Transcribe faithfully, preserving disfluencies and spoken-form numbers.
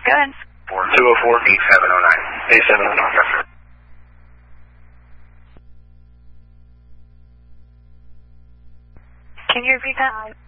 Go ahead. two oh four, eight seven oh nine. eight seven oh nine. Can you repeat that?